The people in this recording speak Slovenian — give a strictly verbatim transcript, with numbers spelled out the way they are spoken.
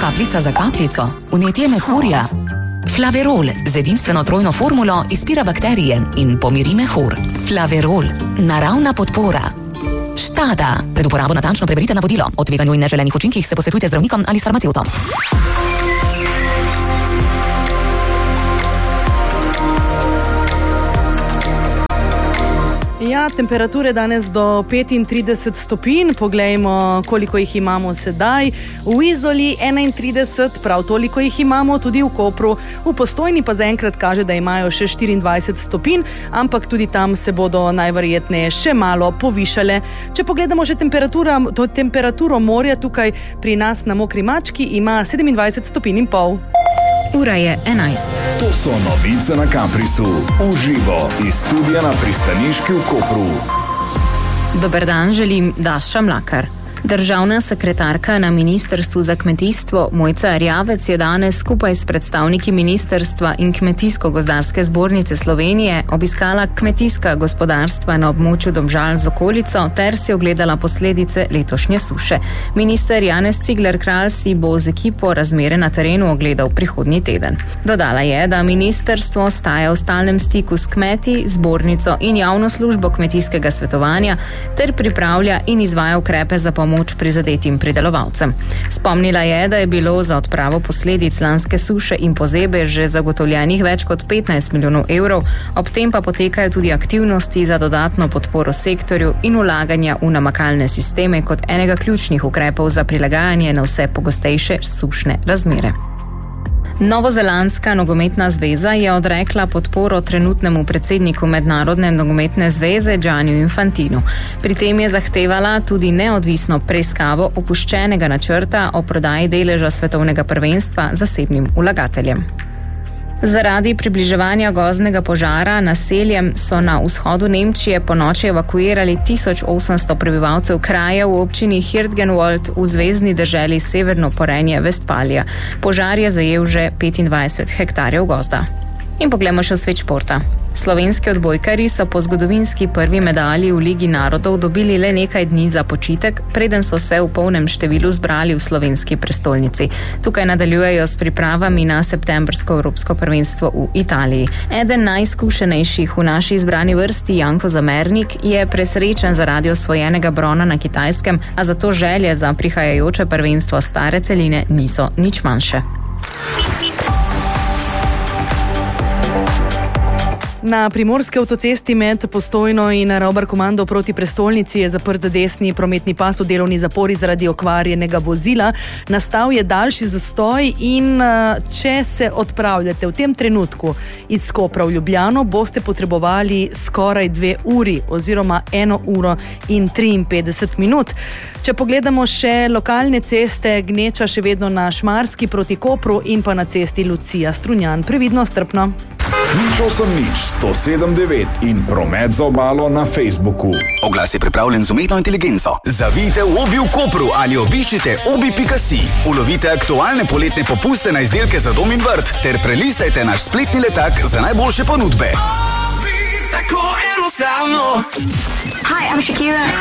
Kapljica za kapljico, vnetje mehurja. Flaverol z edinstveno trojno formulo izpira bakterije in pomiri mehur. Flaverol, naravna podpora. Štada. Pred uporabo natančno preberite navodilo. O tveganju in neželenih učinkih se posvetujte z zdravnikom ali s farmacevtom. Ja, temperature danes do petintrideset stopinj, poglejmo, koliko jih imamo sedaj. V Izoli enaintrideset, prav toliko jih imamo tudi v Kopru. V Postojni pa zaenkrat kaže, da imajo še štiriindvajset stopinj, ampak tudi tam se bodo najverjetneje še malo povišale. Če pogledamo že to temperaturo morja tukaj pri nas na Mokri mački, ima sedemindvajset stopinj in pol. Ura je enajst. To so novice na Kamprisu. Uživo iz studia na Pristaniški v Kopru. Dober dan, želim Daša Mlakar. Državna sekretarka na Ministrstvu za kmetijstvo Mojca Erjavec je danes skupaj s predstavniki Ministrstva in Kmetijsko-gozdarske zbornice Slovenije obiskala kmetijska gospodarstva na območju Domžal z okolico ter si ogledala posledice letošnje suše. Minister Janez Cigler Kralj si bo z ekipo razmere na terenu ogledal prihodnji teden. Dodala je, da ministrstvo ostaja v stalnem stiku s kmeti, zbornico in javno službo kmetijskega svetovanja ter pripravlja in izvaja ukrepe za pomoč moč prizadetim pridelovalcem. Spomnila je, da je bilo za odpravo posledic lanske suše in pozebe že zagotovljenih več kot petnajst milijonov evrov, ob tem pa potekajo tudi aktivnosti za dodatno podporo sektorju in vlaganja v namakalne sisteme kot enega ključnih ukrepov za prilagajanje na vse pogostejše sušne razmere. Novozelandska nogometna zveza je odrekla podporo trenutnemu predsedniku Mednarodne nogometne zveze Gianniju Infantinu. Pri tem je zahtevala tudi neodvisno preiskavo opuščenega načrta o prodaji deleža svetovnega prvenstva zasebnim vlagateljem. Zaradi približevanja gozdnega požara naseljem so na vzhodu Nemčije ponoči evakuirali tisoč osemsto prebivalcev kraja v občini Hirtgenwald v zvezni deželi Severno Porenje Vestfalija. Požar je zajel že petindvajset hektarjev gozda. In poglejmo še v svet športa. Slovenski odbojkarji so po zgodovinski prvi medalji v Ligi narodov dobili le nekaj dni za počitek, preden so se v polnem številu zbrali v slovenski prestolnici. Tukaj nadaljujejo s pripravami na septembrsko evropsko prvenstvo v Italiji. Eden najizkušenejših v naši izbrani vrsti, Janko Zamernik, je presrečen zaradi osvojenega brona na Kitajskem, a zato želje za prihajajoče prvenstvo stare celine niso nič manjše. Na primorski avtocesti med Postojno in Ravbar-Komando proti prestolnici je zaprt desni prometni pas v delovni zapori zaradi okvarjenega vozila. Nastal je daljši zastoj in če se odpravljate v tem trenutku iz Kopra v Ljubljano, boste potrebovali skoraj dve uri oziroma eno uro in triinpetdeset minut. Če pogledamo še lokalne ceste, gneča še vedno na Šmarski proti Kopru in pa na cesti Lucija-Strunjan. Previdno, strpno. Nič osem nič sto sedem devet in promet za obalo na Facebooku. Oglas je pripravljen z umetno inteligenco. Zavijte v Obi v Kopru ali obiščite obi pika si. Ulovite aktualne poletne popuste na izdelke za dom in vrt ter prelistajte naš spletni letak za najboljše ponudbe. Obi, tako enostavno. Hi, I'm Shakira.